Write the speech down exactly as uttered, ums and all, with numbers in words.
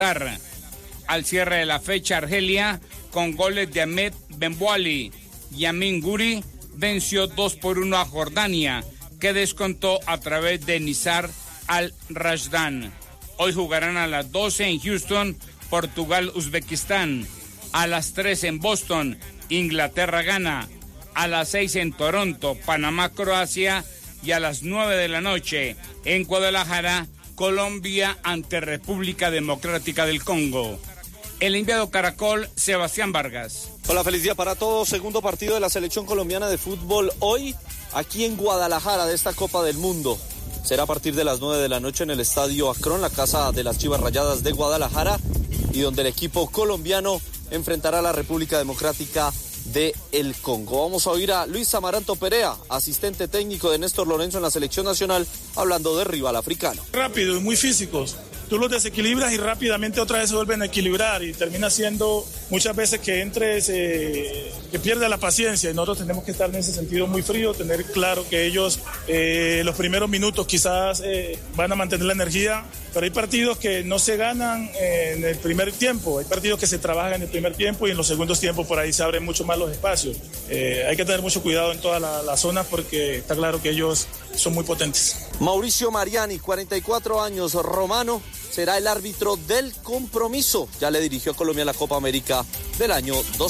Al cierre de la fecha, Argelia, con goles de Ahmed Benbouali y Amin Guri, venció dos por uno a Jordania, que descontó a través de Nizar Al-Rashdan. Hoy jugarán a las doce en Houston, Portugal-Uzbekistán, a las tres en Boston, Inglaterra-Ghana, a las seis en Toronto, Panamá-Croacia y a las nueve de la noche en Guadalajara, Colombia ante República Democrática del Congo. El enviado Caracol, Sebastián Vargas. Hola, feliz día para todos. Segundo partido de la selección colombiana de fútbol hoy aquí en Guadalajara de esta Copa del Mundo. Será a partir de las nueve de la noche en el Estadio Akron, la casa de las Chivas Rayadas de Guadalajara, y donde el equipo colombiano enfrentará a la República Democrática de el Congo. Vamos a oír a Luis Amaranto Perea, asistente técnico de Néstor Lorenzo en la selección nacional, hablando de rival africano. Rápido y muy físicos. Tú los desequilibras y rápidamente otra vez se vuelven a equilibrar y termina siendo muchas veces que entres, eh, que pierda la paciencia, y nosotros tenemos que estar en ese sentido muy frío, tener claro que ellos eh, los primeros minutos quizás eh, van a mantener la energía, pero hay partidos que no se ganan eh, en el primer tiempo, hay partidos que se trabajan en el primer tiempo y en los segundos tiempos por ahí se abren mucho más los espacios. Eh, hay que tener mucho cuidado en todas las la zonas porque está claro que ellos son muy potentes. Mauricio Mariani, cuarenta y cuatro años, romano, será el árbitro del compromiso. Ya le dirigió a Colombia en la Copa América del año dos mil.